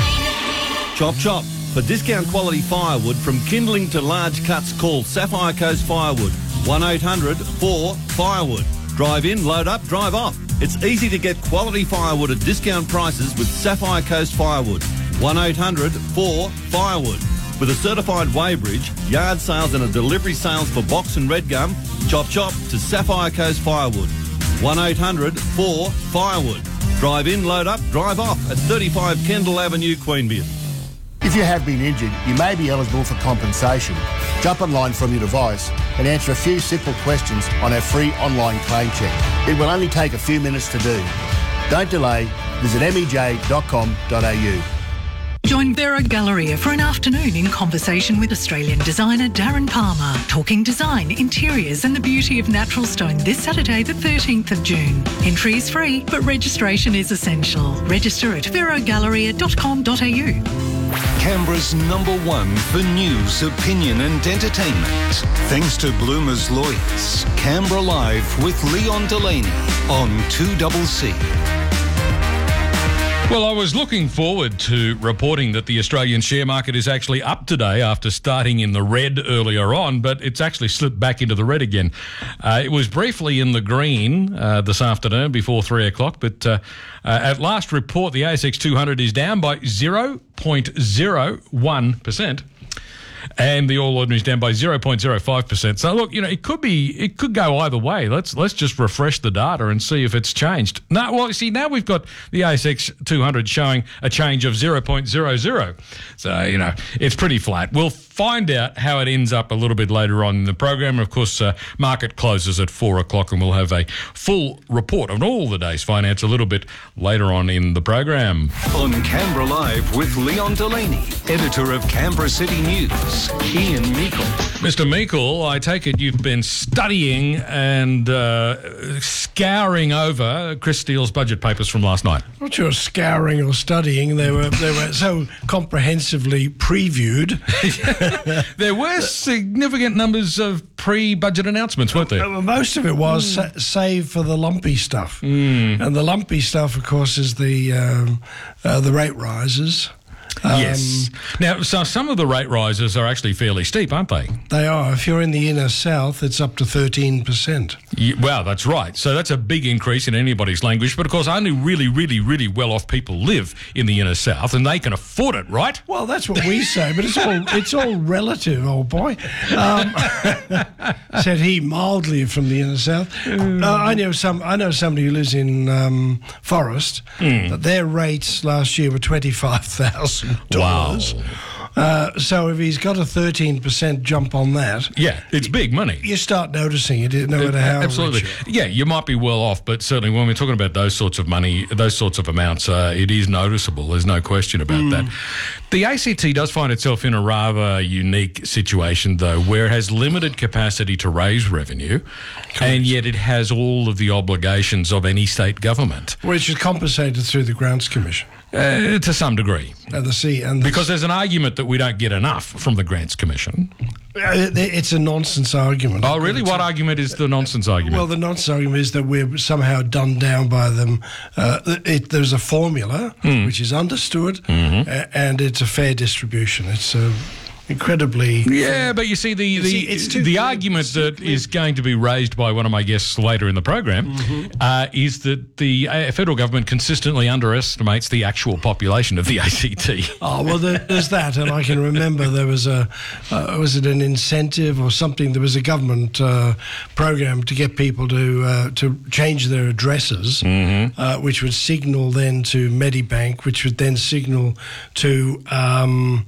Chop chop. For discount quality firewood from kindling to large cuts, call Sapphire Coast Firewood. one eight hundred four firewood. Drive in, load up, drive off. It's easy to get quality firewood at discount prices with Sapphire Coast Firewood. one eight hundred four firewood. With a certified weighbridge, yard sales and a delivery sales for box and red gum, chop chop to Sapphire Coast Firewood. one eight hundred four firewood. Drive in, load up, drive off at thirty-five Kendall Avenue, Queanbeyan.
If you have been injured, you may be eligible for compensation. Jump online from your device and answer a few simple questions on our free online claim check. It will only take a few minutes to do. Don't delay. Visit m e j dot com dot a u.
Join Vero Galleria for an afternoon in conversation with Australian designer Darren Palmer, talking design, interiors and the beauty of natural stone this Saturday the thirteenth of June. Entry is free, but registration is essential. Register at vero galleria dot com dot a u.
Canberra's number one for news, opinion and entertainment. Thanks to Bloomer's Lawyers. Canberra Live with Leon Delaney on two C C.
Well, I was looking forward to reporting that the Australian share market is actually up today after starting in the red earlier on, but it's actually slipped back into the red again. Uh, it was briefly in the green uh, this afternoon before three o'clock, but uh, uh, at last report, the A S X two hundred is down by zero point zero one percent. And the All Ordinary is down by zero point zero five percent. So look, you know, it could be, it could go either way. Let's let's just refresh the data and see if it's changed. No, well, see, now we've got the A S X two hundred showing a change of zero point zero zero. So, you know, it's pretty flat. We'll find out how it ends up a little bit later on in the program. Of course, uh, market closes at four o'clock and we'll have a full report on all the day's finance a little bit later on in the program.
On Canberra Live with Leon Delaney, editor of Canberra City News, Ian Meikle.
Mister Meikle, I take it you've been studying and uh, scouring over Chris Steele's budget papers from last night.
Not sure scouring or studying. They were they were so comprehensively previewed.
There were significant numbers of pre-budget announcements, weren't there?
Uh, most of it was, mm. sa- save for the lumpy stuff.
Mm.
And the lumpy stuff, of course, is the um, uh, the rate rises. Um,
yes. Now, so some of the rate rises are actually fairly steep, aren't they?
They are. If you're in the inner south, it's up to thirteen percent.
Yeah, well, that's right. So that's a big increase in anybody's language. But, of course, only really, really, really well-off people live in the inner south, and they can afford it, right?
Well, that's what we say, but it's all it's all relative, old boy. Um, said he mildly from the inner south. Uh, I know some. I know somebody who lives in um, Forest.
Mm.
That their rates last year were twenty-five thousand.
Wow.
Uh, so if he's got a thirteen percent jump on that...
Yeah, it's big money.
You start noticing it, no matter how
Absolutely.
rich
Yeah, you might be well off, but certainly when we're talking about those sorts of money, those sorts of amounts, uh, it is noticeable. There's no question about mm. that. The A C T does find itself in a rather unique situation, though, where it has limited capacity to raise revenue, Correct. and yet it has all of the obligations of any state government.
Which is compensated through the Grants Commission.
Uh, to some degree.
And the C and the
because there's an argument that we don't get enough from the Grants Commission.
Uh, it's a nonsense argument.
Oh, really? What argument is the nonsense argument?
Well, the nonsense argument is that we're somehow done down by them. Uh, it, there's a formula mm. which is understood,
mm-hmm.
uh, and it's a fair distribution. It's a incredibly...
Yeah, but you see, the the,
see, it's too
the
clear.
argument that is going to be raised by one of my guests later in the program
mm-hmm.
uh, is that the uh, federal government consistently underestimates the actual population of the A C T.
Oh, well, there, there's that, and I can remember there was a, uh, was it an incentive or something? There was a government uh, program to get people to uh, to change their addresses,
mm-hmm.
uh, which would signal then to Medibank, which would then signal to... Um,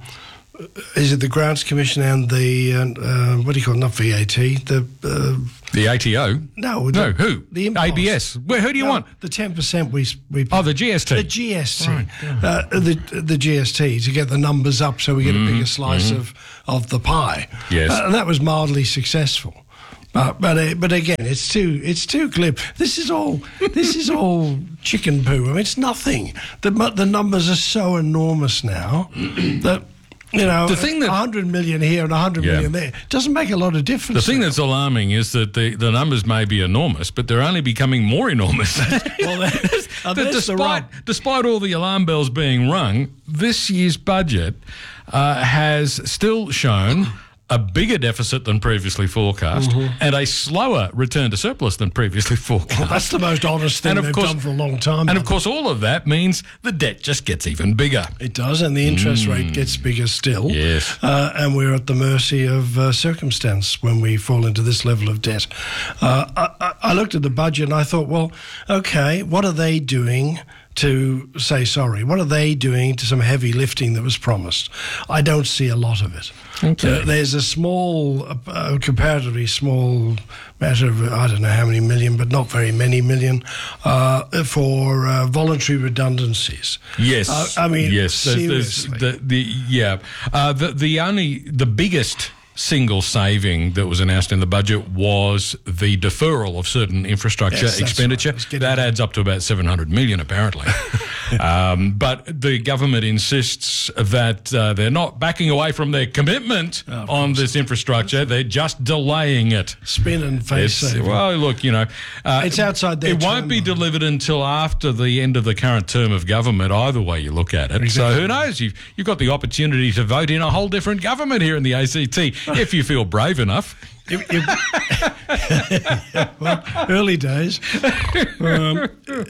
Is it the Grants Commission and the, uh, uh, what do you call it, not V A T, the... Uh,
the A T O?
No.
No,
the,
who?
The
A B S. Where, who do you
no,
want?
The ten percent we... we
oh, the G S T.
The G S T.
Right, yeah.
uh, the, the G S T, to get the numbers up so we get
mm-hmm.
a bigger slice
mm-hmm.
of, of the pie.
Yes.
Uh, and that was mildly successful. But but uh, but again, it's too it's too glib. This is all this is all chicken poo. I mean, it's nothing. The the numbers are so enormous now that... You know,
the thing that,
one hundred million here and one hundred
yeah.
million there doesn't make a lot of difference.
The thing
now.
that's alarming is that the, the numbers may be enormous, but they're only becoming more enormous.
well, that's, uh, that's
despite, despite all the alarm bells being rung, this year's budget uh, has still shown
a bigger deficit than previously forecast,
Mhm.
and a slower return to surplus than previously forecast.
Well, that's the most honest thing
And of
they've
course-
done for a long time.
And of course, all of that means the debt just gets even bigger.
It does, and the interest
Mm.
rate gets bigger still.
Yes.
Uh, and we're at the mercy of uh, circumstance when we fall into this level of debt. Uh, I, I- I looked at the budget and I thought, well, okay, what are they doing to say sorry? What are they doing to some heavy lifting that was promised? I don't see a lot of it.
Okay.
Uh, there's a small, uh, uh, comparatively small matter of, I don't know how many million, but not very many million, uh, for uh, voluntary redundancies.
Yes,
Uh, I mean,
yes. There's- there's
seriously.
the, the yeah, uh, the the only the biggest single saving that was announced in the budget was the deferral of certain infrastructure
Yes, that's
expenditure. That adds up to about seven hundred million, apparently. um, but the government insists that uh, they're not backing away from their commitment on this infrastructure. They're just delaying it.
Spin and face
It's-
saving.
well, look, you know, uh,
It's outside their
It won't
term,
be delivered until after the end of the current term of government. Either way you look at it.
Exactly.
So who knows? You've you've got the opportunity to vote in a whole different government here in the A C T if you feel brave enough.
You- you- well, early days. Um,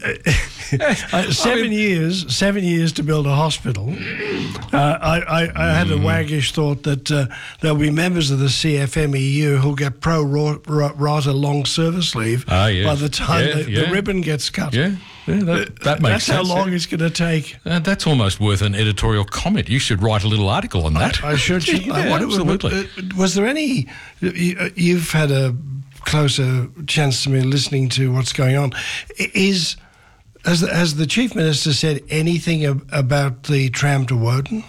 uh, seven years, seven years to build a hospital. Uh, I, I, I had a waggish thought that uh, there'll be members of the C F M E U who'll get pro ro- ro- rata long service leave
Ah, yes.
by the time
Yeah,
the,
yeah.
the ribbon gets cut.
Yeah, yeah that, that makes
That's
sense.
how long
yeah.
it's going to take.
Uh, that's almost worth an editorial comment. You should write a little article on that.
I should. should
yeah,
I? What-
absolutely.
uh, Was there any? you- You've had a closer chance to me listening to what's going on. I- Is has the, has the chief minister said anything ab- about the tram to Woden?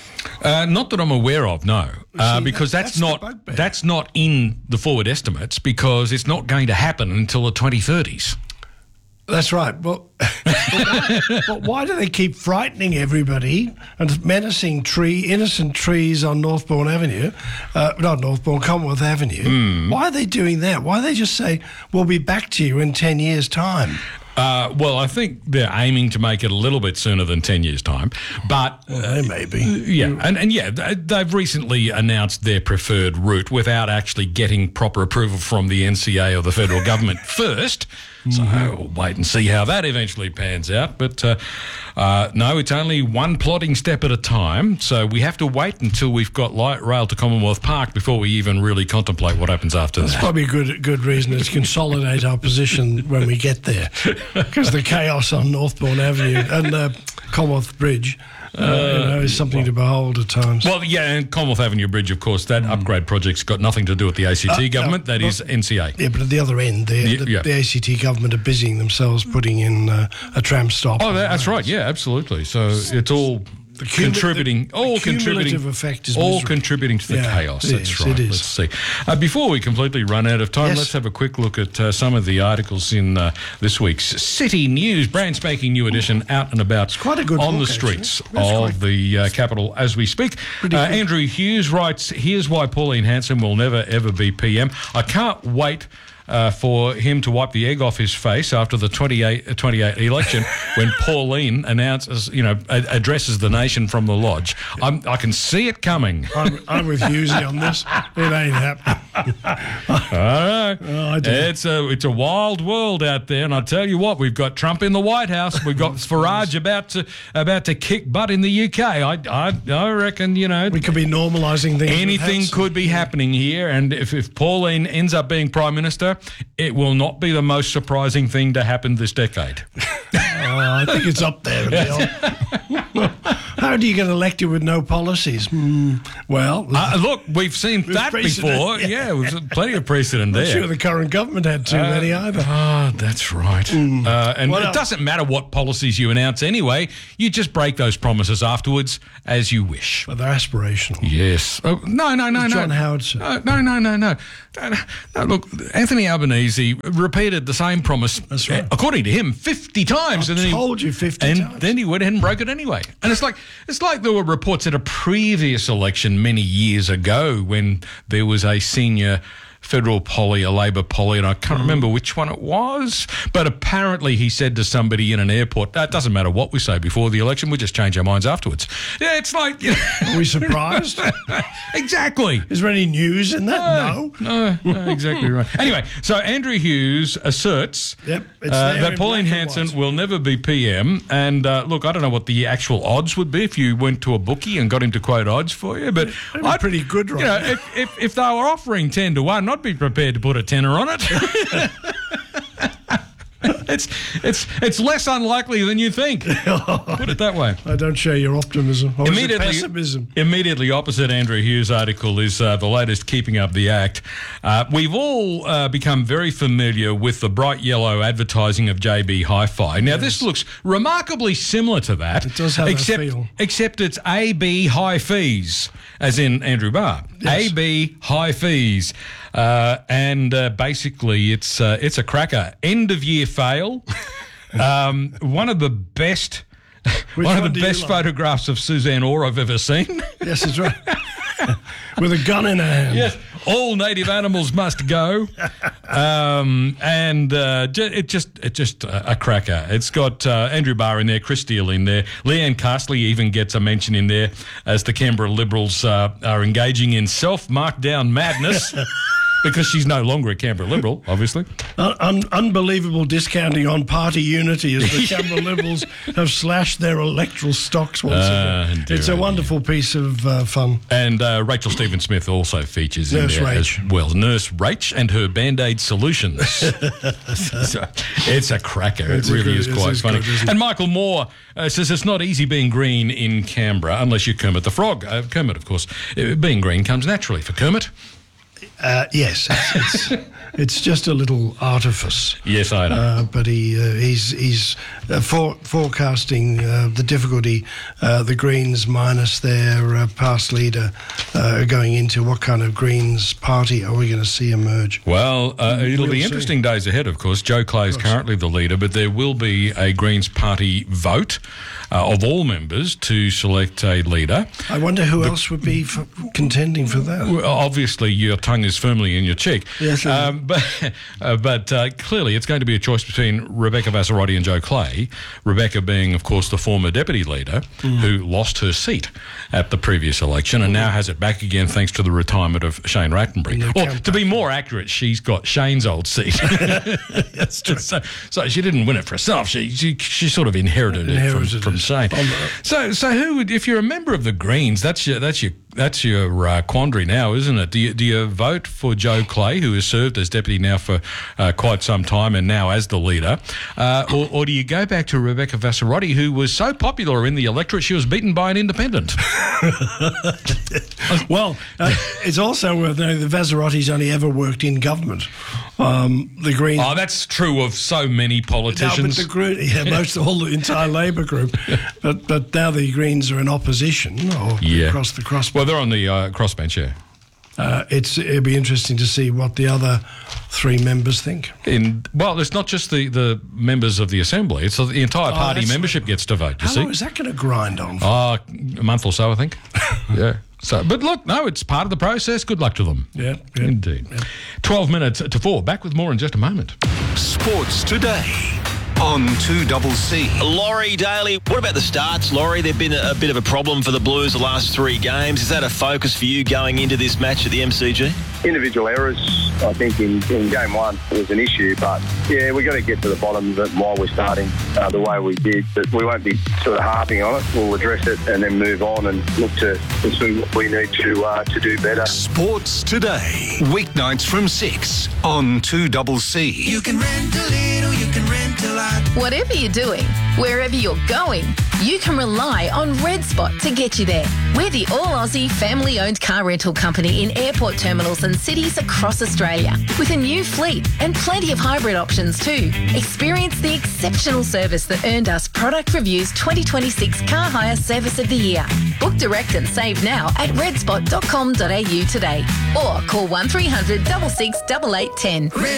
Uh, not that I'm aware of, no, uh, because
that-
that's,
that's the
not that's not in the forward estimates because it's not going to happen until the twenty thirties.
That's right. Well, but, why, but why do they keep frightening everybody and menacing tree innocent trees on Northbourne Avenue, uh, not Northbourne, Commonwealth Avenue?
Hmm.
Why are they doing that? Why don't they just say we'll be back to you in ten years' time?
Uh, well, I think they're aiming to make it a little bit sooner than ten years' time, but
well, they may be.
Yeah, and, and yeah, they- they've recently announced their preferred route without actually getting proper approval from the N C A or the federal government first. So we'll wait and see how that eventually pans out. But uh, uh, no, it's only one plodding step at a time. So we have to wait until we've got light rail to Commonwealth Park before we even really contemplate what happens after
That's
that.
probably a good good reason to consolidate our position when we get there, because the chaos on Northbourne Avenue and uh, Commonwealth Bridge uh, you know, is something to behold at times.
Well, yeah, and Commonwealth Avenue Bridge, of course, that upgrade project's got nothing to do with the A C T
Uh,
government.
no,
That
but-
is N C A.
Yeah, but at the other end, the,
Yeah,
the,
yeah.
the A C T government are busying themselves putting in uh, a tram stop.
Oh, that, that's right. Yeah, absolutely. So it's all
cumul-
contributing,
the-
all
the
contributing,
cumulative effect is
all
miserable.
contributing to the
Yeah,
chaos.
it
That's
is,
right.
it is.
Let's see. Uh, before we completely run out of time,
Yes.
let's have a quick look at uh, some of the articles in uh, this week's City News, brand spanking new edition, out and about
quite a good
on
book,
the streets
actually. That's
of
quite-
the uh, capital as we speak. Uh,
Pretty good.
Andrew Hughes writes, "Here's why Pauline Hanson will never ever be P M. I can't wait." Uh, for him to wipe the egg off his face after the twenty-eight, twenty-eight election when Pauline announces, you know, a- addresses the nation from the lodge. I'm, I can see it coming.
I'm, I'm with Husey on this. It ain't happening.
I know.
Oh, I do.
It's a it's a wild world out there, and I tell you what, we've got Trump in the White House, we've got Farage about to about to kick butt in the U K. I I, I reckon, you know,
We could be normalising things. with
anything
Hanson.
could be happening here, and if, if Pauline ends up being Prime Minister, it will not be the most surprising thing to happen this decade.
Oh, I think it's up there. Neil. How do you get elected with no policies? Hmm, well,
Uh, look, we've seen
There's
that
precedent,
before.
yeah.
Yeah, we've seen plenty of precedent
I'm
there.
sure the current government had too
Uh,
many either.
Ah, that's right. Uh, and
What
it
else?
doesn't matter what policies you announce anyway. You just break those promises afterwards as you wish.
But they're aspirational.
Yes. Oh, no, no, no,
As
no.
John Howard said.
No, no, no, no, no. No, no, look, Anthony Albanese repeated the same promise,
That's right.
uh, according to him, fifty times.
I
and then
told
he,
you fifty
and
times.
then he went ahead and broke it anyway. And it's like it's like there were reports at a previous election many years ago when there was a senior federal poly, a Labor poly, and I can't remember which one it was. But apparently he said to somebody in an airport, "That doesn't matter what we say before the election, we just change our minds afterwards." Yeah, it's like... You know,
Are we surprised?
Exactly.
Is there any news in that?
No. No, no, exactly right. Anyway, so Andrew Hughes asserts
Yep, it's
uh,
there
that
in
Pauline
black and
Hanson will never be P M. And uh, look, I don't know what the actual odds would be if you went to a bookie and got him to quote odds for you, but
That'd be
I'd,
pretty good, right?
You know, if, if, if they were offering ten to one, I'd be prepared to put a tenner on it. It's it's it's less unlikely than you think. Put it that way.
I don't share your optimism. Or
Immediately,
pessimism.
immediately opposite Andrew Hughes' article is uh, the latest Keeping Up the Act. Uh, we've all uh, become very familiar with the bright yellow advertising of J B Hi-Fi. Now, yes. This looks remarkably similar to that.
It does have
except,
that feel.
Except it's A B High Fees, as in Andrew Barr. Yes. A B High Fees. Uh, and uh, basically, it's uh, it's a cracker. End of year fail. um, one of the best,
Which
one of
one
the
do you
best
like?
photographs of Suzanne Orr I've ever seen.
Yes, that's right. With a gun in her hand.
Yes, all native animals must go. Um, and uh, ju- it just it just uh, a cracker. It's got uh, Andrew Barr in there, Chris Steele in there. Leanne Castley even gets a mention in there as the Canberra Liberals uh, are engaging in self-markdown madness. Because she's no longer a Canberra Liberal, obviously.
Un- unbelievable discounting on party unity as the Canberra Liberals have slashed their electoral stocks once
Uh,
again.
dear,
It's a
oh
wonderful piece of uh, fun.
And uh, Rachel Stephen Smith also features
Nurse
in there
Rach.
as well. Nurse Rach and her Band-Aid solutions. So, it's a cracker.
It's
it
a
really
good-
is
it's-
quite
it's
funny.
good, isn't it?
And Michael Moore uh, says it's not easy being green in Canberra unless you're Kermit the Frog. Uh, Kermit, of course. Uh, being green comes naturally for Kermit.
Uh, yes, it's, it's, it's just a little artifice.
Yes, I know.
Uh, but he uh, he's he's uh, for, forecasting uh, the difficulty uh, the Greens minus their uh, past leader uh, going into what kind of Greens party are we going to see emerge?
Well, uh, it'll
We'll
be
see.
interesting days ahead, of course. Joe Clay is currently the leader, but there will be a Greens party vote uh, of all members to select a leader.
I wonder who else would be for contending for that.
Well, obviously, your tongue is firmly in your cheek.
Yes,
um, but uh, but uh, clearly, it's going to be a choice between Rebecca Vassarotti and Joe Clay. Rebecca being, of course, the former deputy leader
Mm.
who lost her seat at the previous election and now has it back again thanks to the retirement of Shane Rattenbury. Or, to be more accurate, she's got Shane's old seat. That's true. So, so she didn't win it for herself. She she, she sort of inherited,
Inherited
it from, from Shane. So so who would, if you're a member of the Greens, that's your that's your that's your uh, quandary now, isn't it? Do you, do you vote for Joe Clay, who has served as deputy now for uh, quite some time and now as the leader, uh, or, or do you go back to Rebecca Vassarotti, who was so popular in the electorate she was beaten by an independent?
Well, uh, it's also worth noting that Vassarotti's only ever worked in government. Um, the Greens.
Oh, that's true of so many
No,
politicians.
but the Green, yeah, most of all the entire Labor group. But but now the Greens are in opposition or
Yeah.
across the crossbench.
Well, they're on the uh, crossbench, yeah.
Uh, it's it'll be interesting to see what the other three members think.
In well, it's not just the, the members of the assembly; it's the entire
Oh,
party
that's
membership gets to vote. You
How
see,
long is that going to grind on? For?
Oh, a month or so, I think. Yeah. So, but look, no, it's part of the process. Good luck to them.
Yeah, yeah.
Indeed. Twelve minutes to four. Back with more in just a moment.
Sports Today on two C.
Laurie Daly, what about the starts, Laurie? They've been a, a bit of a problem for the Blues the last three games. Is that a focus for you going into this match at the M C G?
Individual errors, I think, in, in game one was an issue, but yeah, we've got to get to the bottom of it while we're starting uh, the way we did. But we won't be sort of harping on it. We'll address it and then move on and look to, to see what we need to uh, to do better.
Sports Today, weeknights from six on two C.
You can rent a little, you can rent a lot. Whatever you're doing, wherever you're going, you can rely on Red Spot to get you there. We're the all-Aussie family-owned car rental company in airport terminals and cities across Australia, with a new fleet and plenty of hybrid options too. Experience the exceptional service that earned us Product Review's twenty twenty-six Car Hire Service of the Year. Book direct and save now at redspot dot com dot a u today or call one three hundred, six six, eight eight one zero.